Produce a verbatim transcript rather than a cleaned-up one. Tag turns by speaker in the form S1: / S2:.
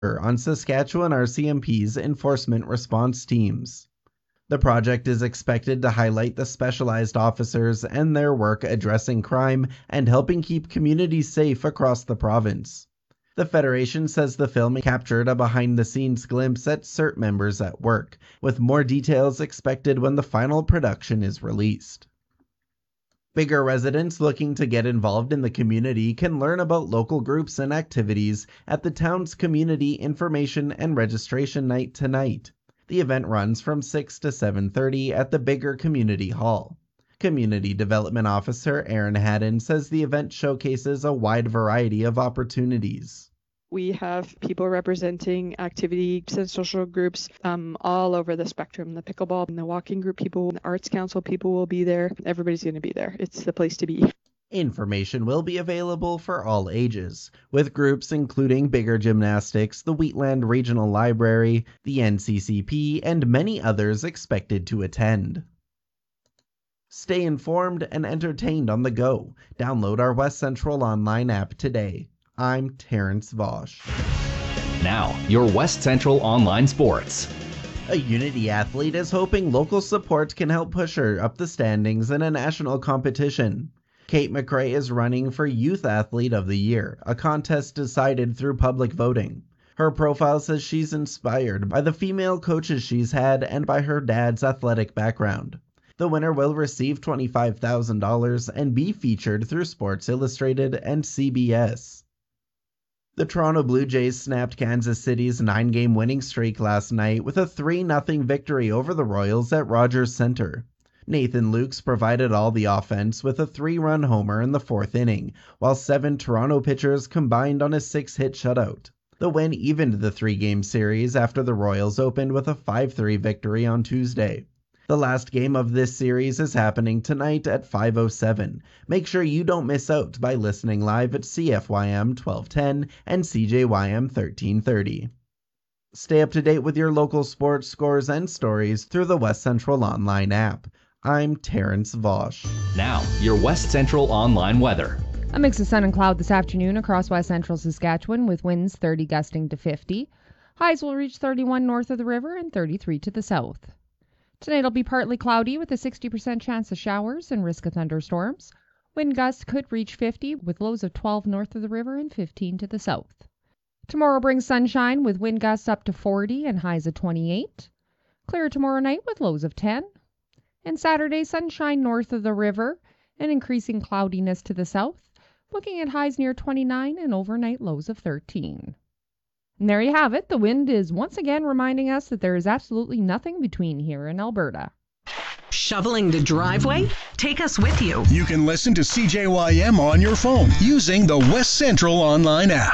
S1: on Saskatchewan R C M P's enforcement response teams. The project is expected to highlight the specialized officers and their work addressing crime and helping keep communities safe across the province. The Federation says the film captured a behind-the-scenes glimpse at C E R T members at work, with more details expected when the final production is released. Biggar residents looking to get involved in the community can learn about local groups and activities at the town's Community Information and Registration Night tonight. The event runs from six to seven thirty at the Biggar Community Hall. Community Development Officer Aaron Haddon says the event showcases a wide variety of opportunities.
S2: We have people representing activities and social groups um, all over the spectrum. The pickleball and the walking group people, the arts council people will be there. Everybody's going to be there. It's the place to be.
S1: Information will be available for all ages, with groups including Biggar Gymnastics, the Wheatland Regional Library, the N C C P, and many others expected to attend. Stay informed and entertained on the go. Download our West Central Online app today. I'm Terrence Vosch.
S3: Now, your West Central Online Sports.
S1: A Unity athlete is hoping local support can help push her up the standings in a national competition. Kate McRae is running for Youth Athlete of the Year, a contest decided through public voting. Her profile says she's inspired by the female coaches she's had and by her dad's athletic background. The winner will receive twenty-five thousand dollars and be featured through Sports Illustrated and C B S. The Toronto Blue Jays snapped Kansas City's nine-game winning streak last night with a three nothing victory over the Royals at Rogers Centre. Nathan Lukes provided all the offense with a three-run homer in the fourth inning, while seven Toronto pitchers combined on a six-hit shutout. The win evened the three-game series after the Royals opened with a five three victory on Tuesday. The last game of this series is happening tonight at five oh seven. Make sure you don't miss out by listening live at C F Y M twelve ten and C J Y M thirteen thirty. Stay up to date with your local sports scores and stories through the West Central Online app. I'm Terrence Vosch.
S3: Now, your West Central Online weather.
S4: A mix of sun and cloud this afternoon across West Central Saskatchewan with winds thirty gusting to fifty. Highs will reach thirty-one north of the river and thirty-three to the south. Tonight it'll be partly cloudy with a sixty percent chance of showers and risk of thunderstorms. Wind gusts could reach fifty with lows of twelve north of the river and fifteen to the south. Tomorrow brings sunshine with wind gusts up to forty and highs of twenty-eight. Clear tomorrow night with lows of ten. And Saturday, sunshine north of the river and increasing cloudiness to the south, looking at highs near twenty-nine and overnight lows of thirteen. And there you have it. The wind is once again reminding us that there is absolutely nothing between here and Alberta.
S5: Shoveling the driveway? Take us with you.
S6: You can listen to C J Y M on your phone using the West Central Online app.